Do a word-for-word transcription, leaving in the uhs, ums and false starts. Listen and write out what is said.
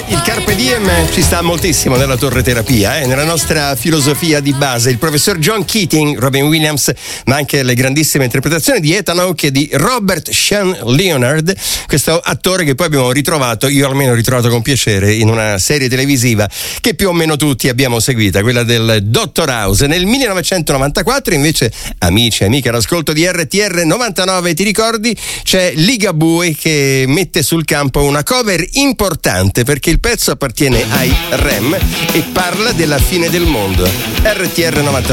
Il Carpe Diem ci sta moltissimo nella torre terapia, eh? Nella nostra filosofia di base. Il professor John Keating, Robin Williams, ma anche le grandissime interpretazioni di Ethan Hawke e di Robert Sean Leonard, questo attore che poi abbiamo ritrovato, io almeno ho ritrovato con piacere, in una serie televisiva che più o meno tutti abbiamo seguita, quella del Dottor House. Nel millenovecentonovantaquattro invece, amici e amiche all'ascolto di R T R novantanove, ti ricordi, c'è Ligabue che mette sul campo una cover importante perché il pezzo appartiene ai R E M e parla della fine del mondo. R T R novantanove